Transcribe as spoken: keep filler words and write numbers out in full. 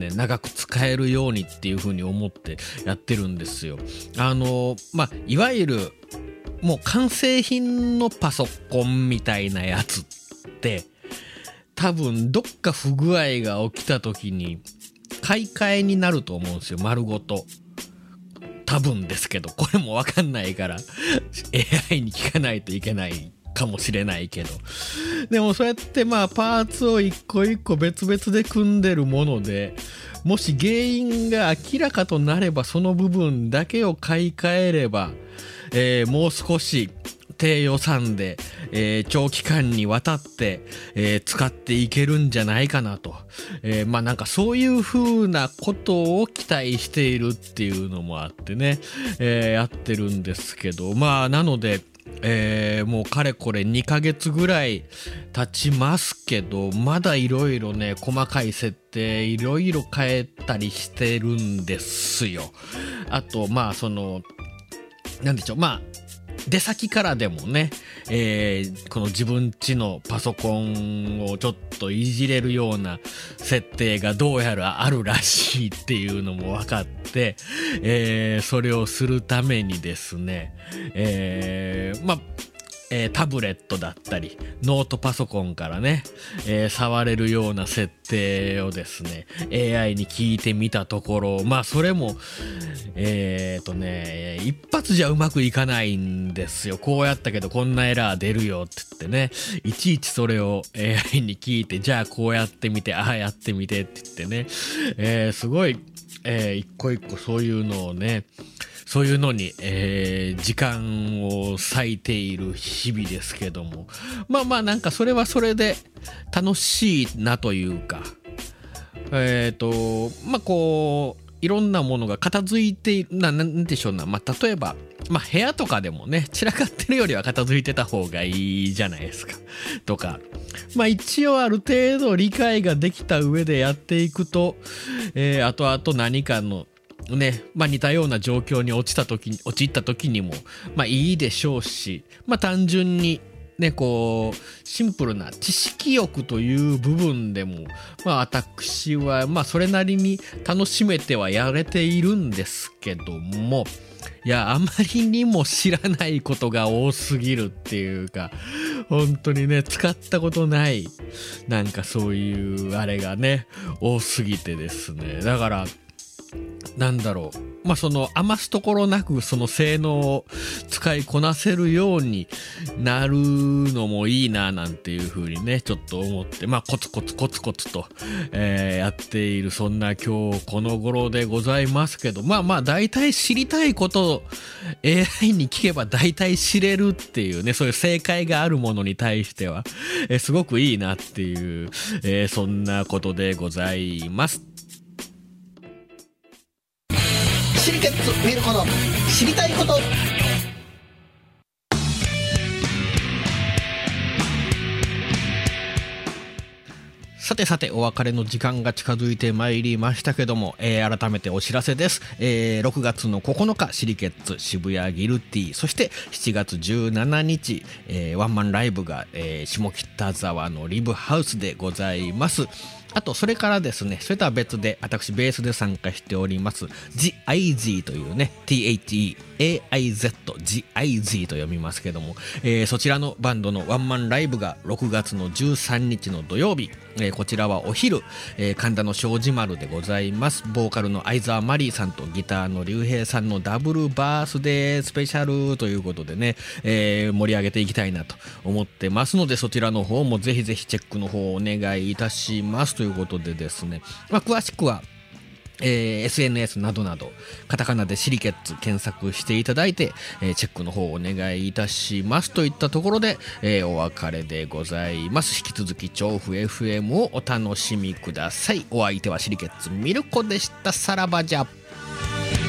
長く使えるようにっていう風に思ってやってるんですよ。あのまあいわゆるもう完成品のパソコンみたいなやつって多分どっか不具合が起きた時に買い替えになると思うんですよ、丸ごと。多分ですけど、これも分かんないからエーアイ に聞かないといけないかもしれないけど、でもそうやってまあパーツを一個一個別々で組んでるもので、もし原因が明らかとなればその部分だけを買い替えれば、えー、もう少し低予算で、えー、長期間にわたって、えー、使っていけるんじゃないかなと、えー、まあなんかそういう風なことを期待しているっていうのもあってね、えー、やってるんですけど、まあなので、えー、もうかれこれにかげつぐらい経ちますけど、まだいろいろね細かい設定いろいろ変えたりしてるんですよ。あとまあそのなんでしょう、まあ出先からでもね、えー、この自分家のパソコンをちょっといじれるような設定がどうやらあるらしいっていうのも分かって、えー、それをするためにですね、えー、まあえー、タブレットだったりノートパソコンからね、えー、触れるような設定をですね エーアイ に聞いてみたところ、まあそれもえーとね一発じゃうまくいかないんですよ。こうやったけどこんなエラー出るよって言ってね、いちいちそれを エーアイ に聞いて、じゃあこうやってみて、ああやってみてって言ってね、えー、すごい、えー、一個一個そういうのをねそういうのに、えー、時間を割いている日々ですけども、まあまあなんかそれはそれで楽しいなというか、えっとまあこういろんなものが片付いている、な、なんでしょうな、まあ例えば、まあ部屋とかでもね散らかってるよりは片付いてた方がいいじゃないですかとか、まあ一応ある程度理解ができた上でやっていくと、えー、あとあと何かのね、まあ似たような状況に落ちた時に陥った時にもまあいいでしょうし、まあ単純にねこうシンプルな知識欲という部分でもまあ私はまあそれなりに楽しめてはやれているんですけども、いやあまりにも知らないことが多すぎるっていうか、本当にね使ったことないなんかそういうあれがね多すぎてですね、だからなんだろう、まあその余すところなくその性能を使いこなせるようになるのもいいななんていう風にねちょっと思って、まあコツコツコツコツと、えー、やっているそんな今日この頃でございますけど、まあまあ大体知りたいことを エーアイ に聞けば大体知れるっていうね、そういう正解があるものに対しては、えー、すごくいいなっていう、えー、そんなことでございます。 シリケッツミルコの知りたいこと。 さてさてお別れの時間が近づいてまいりましたけども、えー、改めてお知らせです。えー、ろくがつのここのかシリケッツ渋谷ギルティ、そしてしちがつじゅうしちにち、えー、ワンマンライブが、えー、下北沢のリブハウスでございます。あとそれからですね、それとは別で私ベースで参加しております ジアイゼー というね ティーエイチイーエーアイゼット ジアイゼー と読みますけども、えー、そちらのバンドのワンマンライブがろくがつのじゅうさんにちの土曜日、えー、こちらはお昼、えー、神田の障子丸でございます。ボーカルの相沢マリーさんとギターの竜兵さんのダブルバースデースペシャルということでね、えー、盛り上げていきたいなと思ってますので、そちらの方もぜひぜひチェックの方お願いいたしますということでですね、まあ、詳しくはえー、エスエヌエス などなどカタカナでシリケッツ検索していただいて、えー、チェックの方お願いいたしますといったところで、えー、お別れでございます。引き続き調布 エフエム をお楽しみください。お相手はシリケッツミルコでした。さらばじゃ。